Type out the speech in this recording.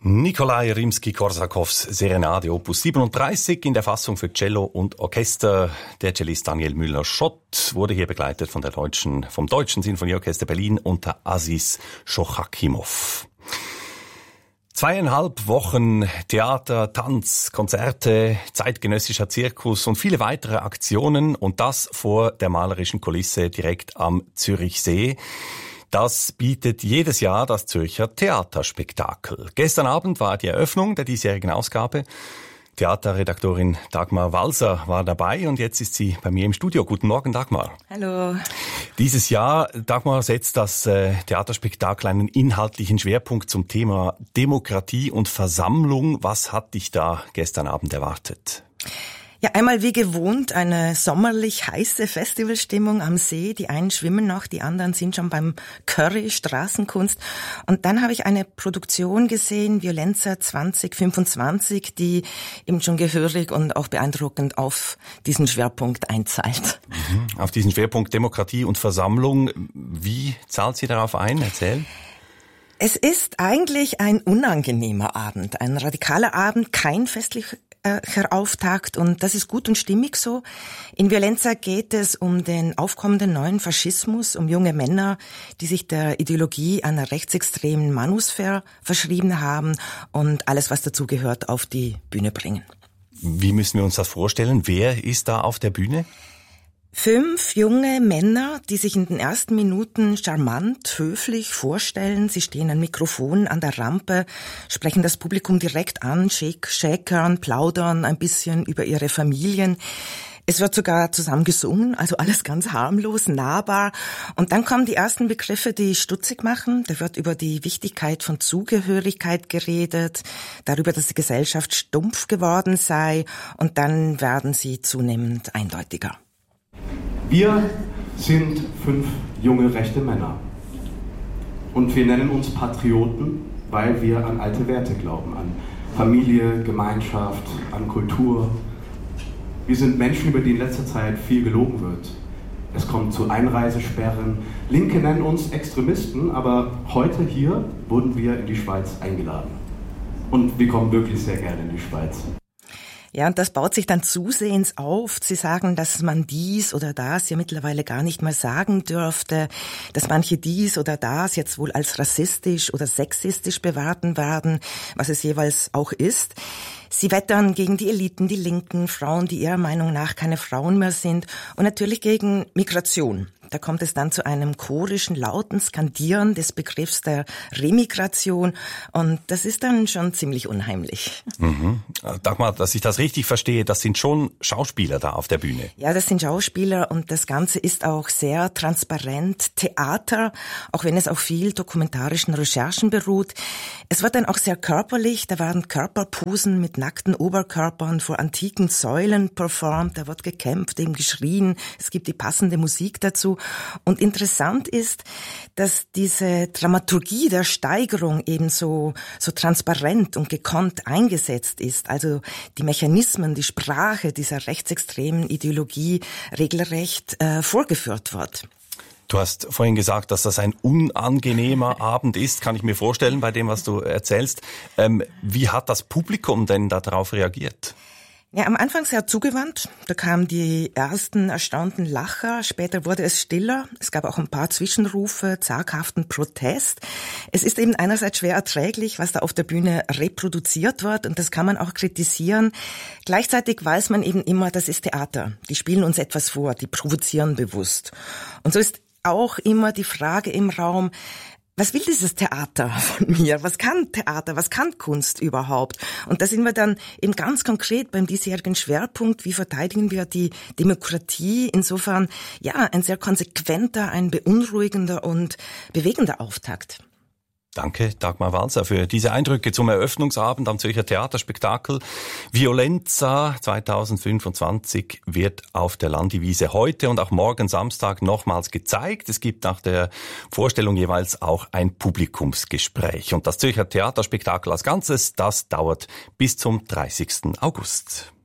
Nikolai Rimski-Korsakows Serenade Opus 37 in der Fassung für Cello und Orchester. Der Cellist Daniel Müller-Schott wurde hier begleitet vom Deutschen Sinfonieorchester Berlin unter Aziz Schochakimov. 2,5 Wochen Theater, Tanz, Konzerte, zeitgenössischer Zirkus und viele weitere Aktionen und das vor der malerischen Kulisse direkt am Zürichsee. Das bietet jedes Jahr das Zürcher Theaterspektakel. Gestern Abend war die Eröffnung der diesjährigen Ausgabe. Theaterredaktorin Dagmar Walser war dabei und jetzt ist sie bei mir im Studio. Guten Morgen, Dagmar. Hallo. Dieses Jahr, Dagmar, setzt das Theaterspektakel einen inhaltlichen Schwerpunkt zum Thema Demokratie und Versammlung. Was hat dich da gestern Abend erwartet? Ja, einmal wie gewohnt eine sommerlich heiße Festivalstimmung am See. Die einen schwimmen noch, die anderen sind schon beim Curry, Straßenkunst. Und dann habe ich eine Produktion gesehen, Violenza 2025, die eben schon gehörig und auch beeindruckend auf diesen Schwerpunkt einzahlt. Auf diesen Schwerpunkt Demokratie und Versammlung. Wie zahlt sie darauf ein? Erzähl. Es ist eigentlich ein unangenehmer Abend, ein radikaler Abend, kein festlicher Auftakt und das ist gut und stimmig so. In Violenza geht es um den aufkommenden neuen Faschismus, um junge Männer, die sich der Ideologie einer rechtsextremen Manusphäre verschrieben haben und alles, was dazu gehört, auf die Bühne bringen. Wie müssen wir uns das vorstellen? Wer ist da auf der Bühne? 5 junge Männer, die sich in den ersten Minuten charmant, höflich vorstellen. Sie stehen an Mikrofon an der Rampe, sprechen das Publikum direkt an, schäkern, plaudern ein bisschen über ihre Familien. Es wird sogar zusammen gesungen, also alles ganz harmlos, nahbar. Und dann kommen die ersten Begriffe, die stutzig machen. Da wird über die Wichtigkeit von Zugehörigkeit geredet, darüber, dass die Gesellschaft stumpf geworden sei. Und dann werden sie zunehmend eindeutiger. Wir sind 5 junge rechte Männer und wir nennen uns Patrioten, weil wir an alte Werte glauben, an Familie, Gemeinschaft, an Kultur. Wir sind Menschen, über die in letzter Zeit viel gelogen wird. Es kommt zu Einreisesperren. Linke nennen uns Extremisten, aber heute hier wurden wir in die Schweiz eingeladen. Und wir kommen wirklich sehr gerne in die Schweiz. Ja, und das baut sich dann zusehends auf. Sie sagen, dass man dies oder das ja mittlerweile gar nicht mehr sagen dürfte, dass manche dies oder das jetzt wohl als rassistisch oder sexistisch bewerten werden, was es jeweils auch ist. Sie wettern gegen die Eliten, die Linken, Frauen, die ihrer Meinung nach keine Frauen mehr sind und natürlich gegen Migration. Da kommt es dann zu einem chorischen, lauten Skandieren des Begriffs der Remigration und das ist dann schon ziemlich unheimlich. Dagmar, dass ich das richtig verstehe, das sind schon Schauspieler da auf der Bühne. Ja, das sind Schauspieler und das Ganze ist auch sehr transparent Theater, auch wenn es auf viel dokumentarischen Recherchen beruht. Es wird dann auch sehr körperlich, da werden Körperposen mit nackten Oberkörpern vor antiken Säulen performt, da wird gekämpft, eben geschrien, es gibt die passende Musik dazu. Und interessant ist, dass diese Dramaturgie der Steigerung eben so transparent und gekonnt eingesetzt ist. Also die Mechanismen, die Sprache dieser rechtsextremen Ideologie regelrecht vorgeführt wird. Du hast vorhin gesagt, dass das ein unangenehmer Abend ist, kann ich mir vorstellen bei dem, was du erzählst. Wie hat das Publikum denn darauf reagiert? Ja, am Anfang sehr zugewandt. Da kamen die ersten erstaunten Lacher. Später wurde es stiller. Es gab auch ein paar Zwischenrufe, zaghaften Protest. Es ist eben einerseits schwer erträglich, was da auf der Bühne reproduziert wird. Und das kann man auch kritisieren. Gleichzeitig weiß man eben immer, das ist Theater. Die spielen uns etwas vor, die provozieren bewusst. Und so ist auch immer die Frage im Raum, was will dieses Theater von mir? Was kann Theater? Was kann Kunst überhaupt? Und da sind wir dann eben ganz konkret beim diesjährigen Schwerpunkt. Wie verteidigen wir die Demokratie? Insofern, ja, ein sehr konsequenter, ein beunruhigender und bewegender Auftakt. Danke, Dagmar Walser, für diese Eindrücke zum Eröffnungsabend am Zürcher Theaterspektakel. Violenza 2025 wird auf der Landiwiese heute und auch morgen Samstag nochmals gezeigt. Es gibt nach der Vorstellung jeweils auch ein Publikumsgespräch. Und das Zürcher Theaterspektakel als Ganzes, das dauert bis zum 30. August.